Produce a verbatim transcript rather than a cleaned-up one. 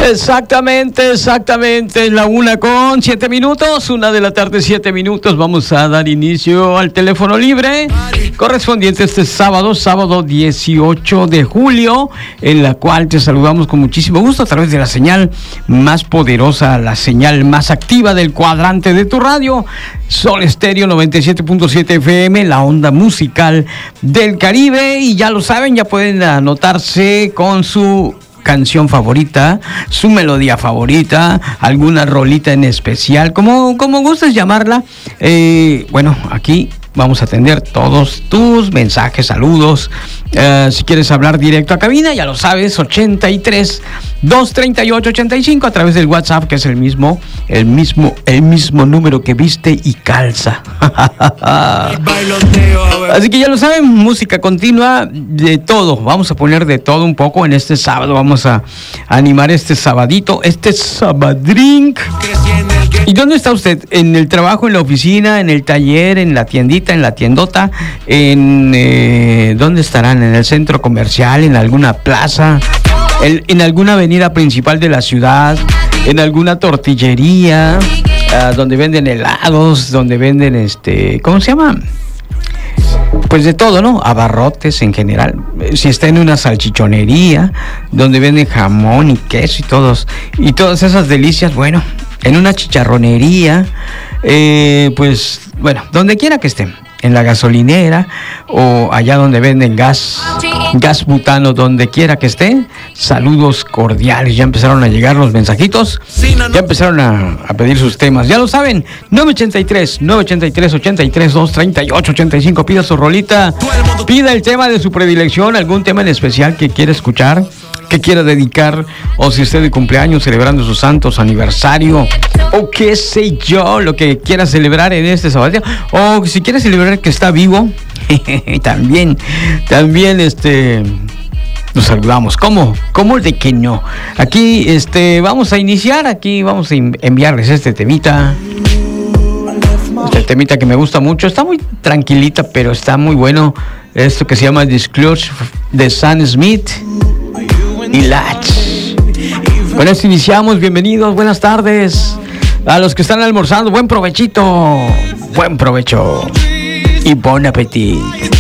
Exactamente, exactamente, la una con siete minutos, una de la tarde, siete minutos. Vamos a dar inicio al teléfono libre correspondiente este sábado, sábado dieciocho de julio, en la cual te saludamos con muchísimo gusto a través de la señal más poderosa, la señal más activa del cuadrante de tu radio, Sol Estéreo noventa y siete punto siete F M, la onda musical del Caribe. Y ya lo saben, ya pueden anotarse con su canción favorita, su melodía favorita, alguna rolita en especial, como, como gustes llamarla. Eh, bueno, aquí vamos a atender todos tus mensajes, saludos. Uh, si quieres hablar directo a cabina, ya lo sabes, ochenta y tres, doscientos treinta y ocho, ochenta y cinco, a través del WhatsApp, que es el mismo, el mismo, el mismo número que viste y calza. Así que ya lo saben, música continua, de todo. Vamos a poner de todo un poco en este sábado. Vamos a animar este sabadito, este sabadrink. ¿Y dónde está usted? ¿En el trabajo, en la oficina, en el taller, en la tiendita, en la tiendota? ¿En eh, dónde estarán? ¿En el centro comercial? ¿En alguna plaza? ¿En, en alguna avenida principal de la ciudad? ¿En alguna tortillería? Uh, donde venden helados, donde venden este, ¿cómo se llama? Pues de todo, ¿no? Abarrotes en general. Si está en una salchichonería donde venden jamón y queso y todos y todas esas delicias, bueno, en una chicharronería, eh, pues bueno, donde quiera que estén, en la gasolinera o allá donde venden gas, gas butano, donde quiera que estén, saludos cordiales. Ya empezaron a llegar los mensajitos, ya empezaron a, a pedir sus temas, ya lo saben. Nueve ochenta y tres, nueve ochenta y tres, ochenta y tres, doscientos treinta y ocho, ochenta y cinco. Pida su rolita, pida el tema de su predilección, algún tema en especial que quiera escuchar, que quiera dedicar, o si esté de cumpleaños celebrando su santo, su aniversario, o qué sé yo, lo que quiera celebrar en este sábado, o si quiere celebrar que está vivo, también, también este, nos saludamos. ¿Cómo? ¿Cómo de que no? Aquí este, vamos a iniciar, aquí vamos a enviarles este temita. Este temita que me gusta mucho, está muy tranquilita, pero está muy bueno. Esto que se llama Disclosure de Sam Smith y Latch. Con esto iniciamos. Bienvenidos, buenas tardes a los que están almorzando. Buen provechito, buen provecho y bon appetit.